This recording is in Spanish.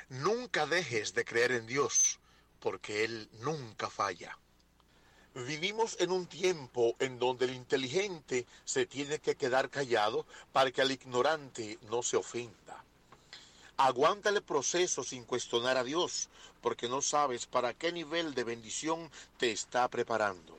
Nunca dejes de creer en Dios, porque Él nunca falla. Vivimos en un tiempo en donde el inteligente se tiene que quedar callado para que al ignorante no se ofenda. Aguanta el proceso sin cuestionar a Dios, porque no sabes para qué nivel de bendición te está preparando.